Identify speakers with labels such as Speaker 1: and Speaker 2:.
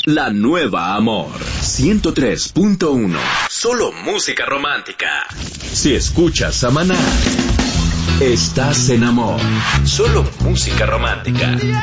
Speaker 1: La nueva Amor 103.1. Solo música romántica. Si escuchas a Maná, estás en Amor. Solo música romántica.